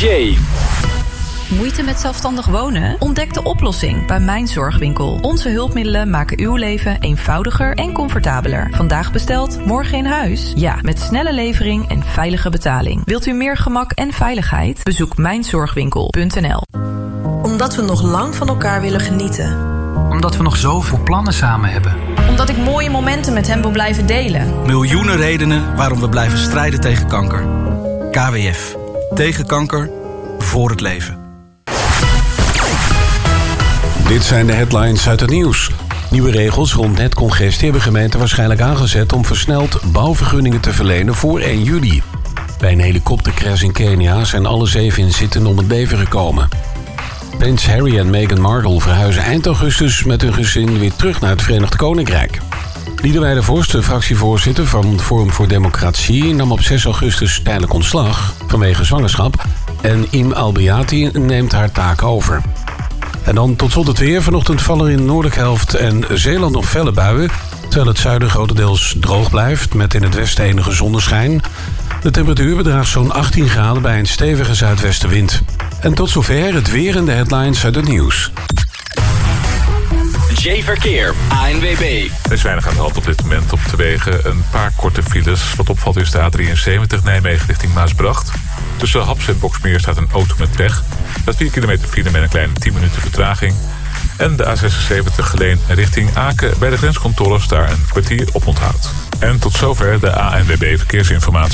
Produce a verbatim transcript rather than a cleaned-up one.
Jay. Moeite met zelfstandig wonen? Ontdek de oplossing bij Mijn Zorgwinkel. Onze hulpmiddelen maken uw leven eenvoudiger en comfortabeler. Vandaag besteld, morgen in huis? Ja, met snelle levering en veilige betaling. Wilt u meer gemak en veiligheid? Bezoek mijn zorgwinkel punt n l. Omdat we nog lang van elkaar willen genieten. Omdat we nog zoveel plannen samen hebben. Omdat ik mooie momenten met hem wil blijven delen. Miljoenen redenen waarom we blijven strijden tegen kanker. K W F. Tegen kanker. Voor het leven. Dit zijn de headlines uit het nieuws. Nieuwe regels rond netcongestie hebben gemeenten waarschijnlijk aangezet om versneld bouwvergunningen te verlenen voor één juli. Bij een helikoptercrash in Kenia zijn alle zeven inzittenden om het leven gekomen. Prins Harry en Meghan Markle verhuizen eind augustus met hun gezin weer terug naar het Verenigd Koninkrijk. Liedewij de Vorst, de fractievoorzitter van Forum voor Democratie, nam op zes augustus tijdelijk ontslag vanwege zwangerschap en Im Albiati neemt haar taak over. En dan tot slot het weer. Vanochtend vallen er in de noordelijke helft en Zeeland nog felle buien, terwijl het zuiden grotendeels droog blijft met in het westen enige zonneschijn. De temperatuur bedraagt zo'n achttien graden bij een stevige zuidwestenwind. En tot zover het weer en de headlines uit het nieuws. J-Verkeer, A N W B. Er is weinig aan de hand op dit moment op de wegen. Een paar korte files. Wat opvalt is de A drieënzeventig Nijmegen richting Maasbracht. Tussen Haps en Boksmeer staat een auto met pech. Dat vier kilometer file met een kleine tien minuten vertraging. En de A zesenzeventig Geleen richting Aken. Bij de grenscontroles daar een kwartier op onthoud. En tot zover de A N W B Verkeersinformatie.